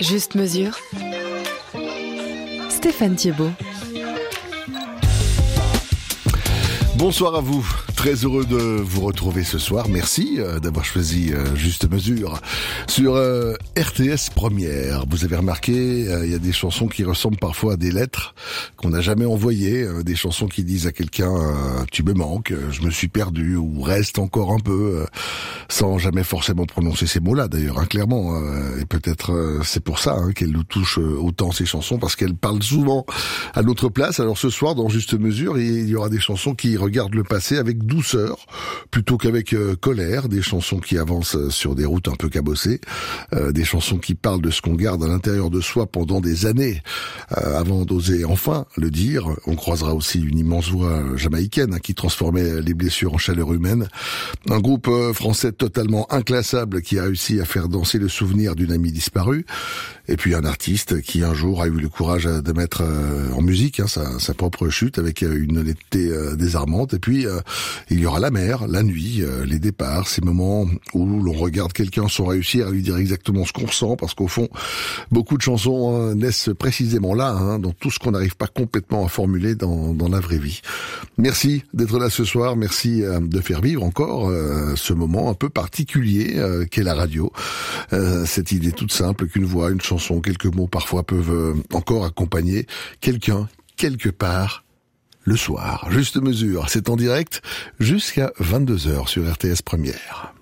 Juste mesure. Stéphane Thiebaud. Bonsoir à vous, très heureux de vous retrouver ce soir. Merci d'avoir choisi Juste Mesure sur RTS Première. Vous avez remarqué, il y a des chansons qui ressemblent parfois à des lettres qu'on n'a jamais envoyées, des chansons qui disent à quelqu'un tu me manques, je me suis perdu ou reste encore un peu, sans jamais forcément prononcer ces mots-là d'ailleurs, clairement. Et peut-être c'est pour ça qu'elles nous touchent autant ces chansons, parce qu'elles parlent souvent à notre place. Alors ce soir, dans Juste Mesure, il y aura des chansons qui regardent le passé avec douceur plutôt qu'avec colère, des chansons qui avancent sur des routes un peu cabossées, des chansons qui parlent de ce qu'on garde à l'intérieur de soi pendant des années avant d'oser enfin le dire. On croisera aussi une immense voix jamaïcaine qui transformait les blessures en chaleur humaine, un groupe français totalement inclassable qui a réussi à faire danser le souvenir d'une amie disparue, et puis un artiste qui un jour a eu le courage de mettre en musique sa propre chute avec une honnêteté désarmante. Et puis il y aura la mer, la nuit, les départs, ces moments où l'on regarde quelqu'un sans réussir à lui dire exactement ce qu'on ressent, parce qu'au fond, beaucoup de chansons naissent précisément là, dans tout ce qu'on n'arrive pas complètement à formuler dans la vraie vie. Merci d'être là ce soir, merci de faire vivre encore ce moment un peu particulier qu'est la radio. Cette idée toute simple qu'une voix, une chanson, quelques mots parfois peuvent encore accompagner quelqu'un, quelque part, le soir. Juste Mesure, c'est en direct jusqu'à 22h sur RTS Première.